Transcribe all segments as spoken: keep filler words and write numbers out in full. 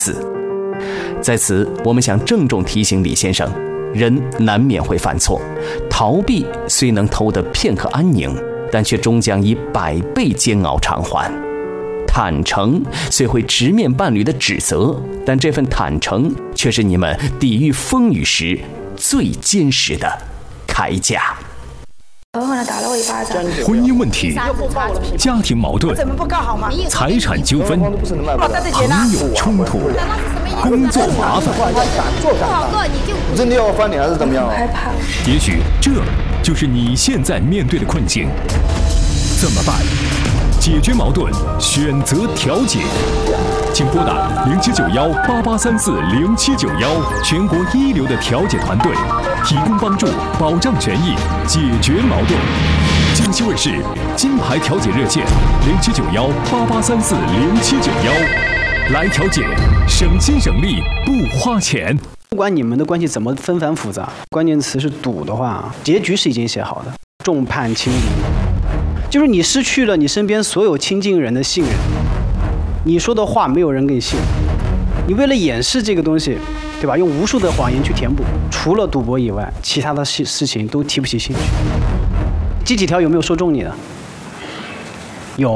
字。在此，我们想郑重提醒李先生，人难免会犯错，逃避虽能偷得片刻安宁，但却终将以百倍煎熬偿还。坦诚虽会直面伴侣的指责，但这份坦诚却是你们抵御风雨时最坚实的铠甲。 狠狠地打了我一巴掌。 婚姻问题、家庭矛盾、财产纠纷、朋友冲突、工作麻烦， 我真的要翻脸还是怎么样？ 害怕。 也许这就是你现在面对的困境。怎么办？解决矛盾，选择调解。请拨打零七九幺八八三四零七九幺，全国一流的调解团队，提供帮助，保障权益，解决矛盾。江西卫视金牌调解热线零七九幺八八三四零七九幺，来调解，省心省力不花钱。 不管你们的关系怎么纷繁复杂，关键词是赌的话，结局是已经写好的，众叛亲离。就是你失去了你身边所有亲近人的信任，你说的话没有人更信，你为了掩饰这个东西，对吧？用无数的谎言去填补，除了赌博以外，其他的事事情都提不起兴趣。这几条有没有说中你的？有，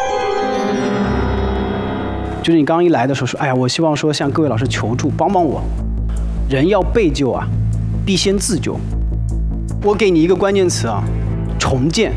就是你刚刚一来的时候说，哎呀，我希望说向各位老师求助，帮帮我。人要被救啊，必先自救。我给你一个关键词啊，重建。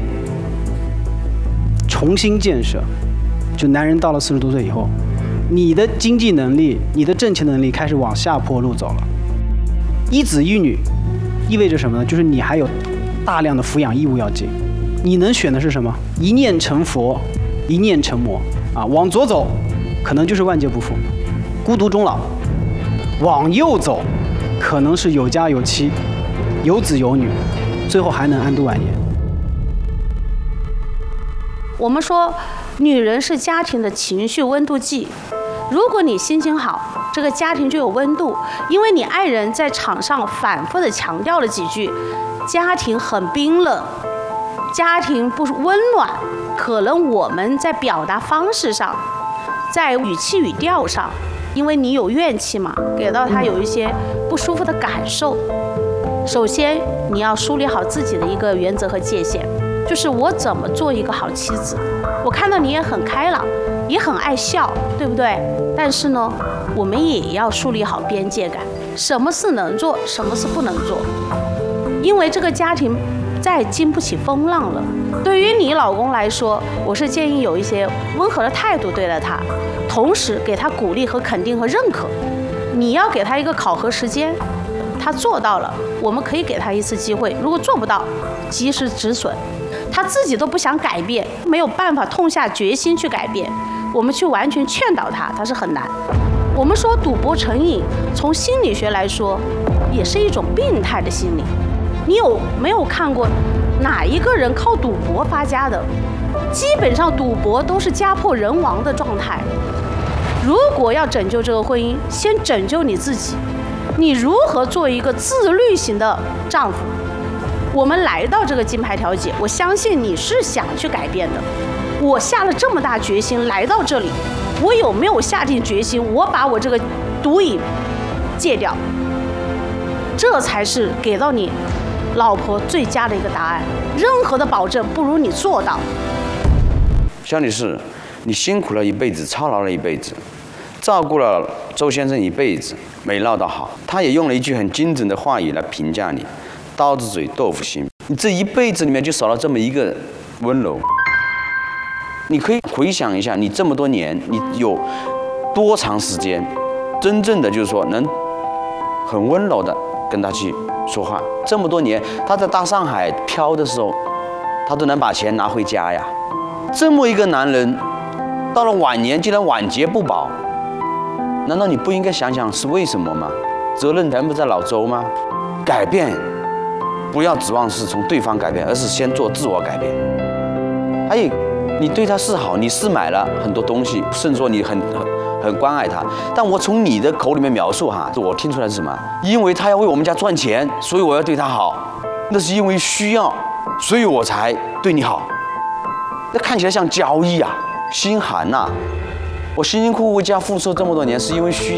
重新建设，就男人到了四十多岁以后，你的经济能力、你的挣钱能力开始往下坡路走了。一子一女，意味着什么呢？就是你还有大量的抚养义务要尽。你能选的是什么？一念成佛，一念成魔啊！往左走，可能就是万劫不复，孤独终老；往右走，可能是有家有妻，有子有女，最后还能安度晚年。 我们说，女人是家庭的情绪温度计。如果你心情好，这个家庭就有温度，因为你爱人在场上反复的强调了几句，家庭很冰冷，家庭不温暖。可能我们在表达方式上，在语气语调上，因为你有怨气嘛，给到他有一些不舒服的感受。首先，你要梳理好自己的一个原则和界限。就是我怎么做一个好妻子？我看到你也很开朗，也很爱笑，对不对？但是呢，我们也要树立好边界感，什么事能做，什么事不能做。因为这个家庭再经不起风浪了。对于你老公来说，我是建议有一些温和的态度对待他，同时给他鼓励和肯定和认可。你要给他一个考核时间，他做到了，我们可以给他一次机会；如果做不到，及时止损。他自己都不想改变，没有办法痛下决心去改变，我们去完全劝导他，他是很难。我们说赌博成瘾，从心理学来说，也是一种病态的心理。你有没有看过哪一个人靠赌博发家的？基本上赌博都是家破人亡的状态。如果要拯救这个婚姻，先拯救你自己。你如何做一个自律型的丈夫？我们来到这个金牌调解，我相信你是想去改变的。我下了这么大决心来到这里，我有没有下定决心，我把我这个毒瘾戒掉？这才是给到你老婆最佳的一个答案。任何的保证不如你做到。 肖女士，你辛苦了一辈子，操劳了一辈子，照顾了周先生一辈子，没落到好。他也用了一句很精准的话语来评价你。刀子嘴豆腐心，你这一辈子里面就少了这么一个温柔。你可以回想一下，你这么多年，你有多长时间，真正的就是说能很温柔的跟他去说话？这么多年，他在大上海飘的时候，他都能把钱拿回家呀。这么一个男人，到了晚年竟然晚节不保，难道你不应该想想是为什么吗？责任全部在老周吗？改变。不要指望是从对方改变，而是先做自我改变。还有，你对他是好，你是买了很多东西，甚至说你很很很关爱他。但我从你的口里面描述哈，我听出来是什么？因为他要为我们家赚钱，所以我要对他好。那是因为需要，所以我才对你好。那看起来像交易啊，心寒呐、啊。我辛辛苦苦为家付出这么多年，是因为需要。